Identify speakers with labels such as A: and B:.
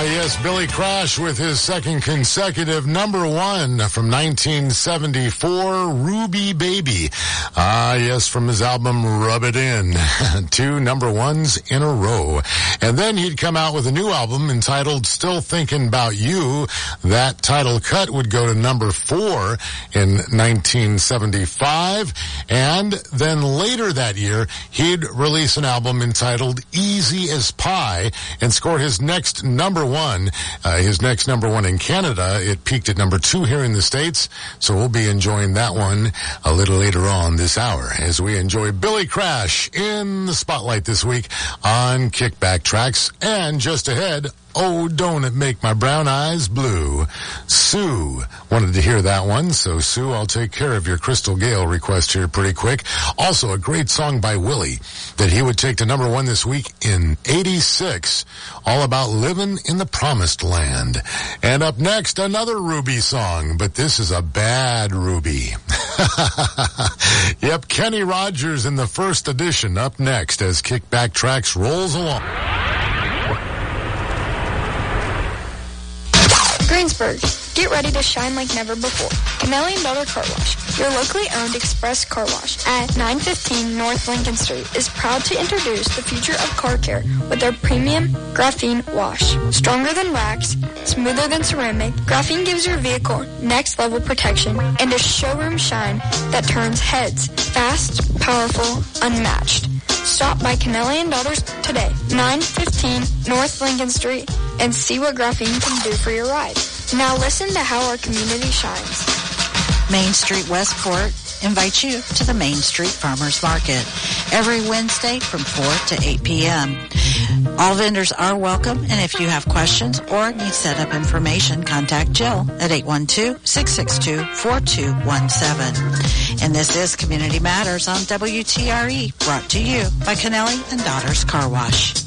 A: Yes, Billy Crash with his second consecutive number one from 1974, Ruby Baby. Yes, from his album Rub It In. 2 number ones in a row. And then he'd come out with a new album entitled Still Thinking About You. That title cut would go to number 4 in 1975. And then later that year, he'd release an album entitled Easy as Pie and score his next number one. His next number one in Canada. It peaked at number 2 here in the States. So we'll be enjoying that one a little later on this hour as we enjoy Billy Crash in the spotlight this week on Kickback Tracks. And just ahead, Oh, Don't It Make My Brown Eyes Blue. Sue wanted to hear that one. So, Sue, I'll take care of your Crystal Gale request here pretty quick. Also, a great song by Willie that he would take to number 1 this week in 86. All about living in the promised land. And up next, another Ruby song. But this is a bad Ruby. Yep, Kenny Rogers in the first edition up next as Kickback Tracks rolls along.
B: Greensburg, get ready to shine like never before. Canelli & Daughter Car Wash, your locally owned express car wash at 915 North Lincoln Street, is proud to introduce the future of car care with their premium graphene wash. Stronger than wax, smoother than ceramic, graphene gives your vehicle next level protection and a showroom shine that turns heads. Fast, powerful, unmatched. Stop by Canelli & Daughters today, 915 North Lincoln Street, and see what graphene can do for your ride. Now listen to how our community shines.
C: Main Street Westport invites you to the Main Street Farmers Market every Wednesday from 4 to 8 p.m. All vendors are welcome, and if you have questions or need setup information, contact Jill at 812-662-4217. And this is Community Matters on WTRE, brought to you by Canelli & Daughters Car Wash.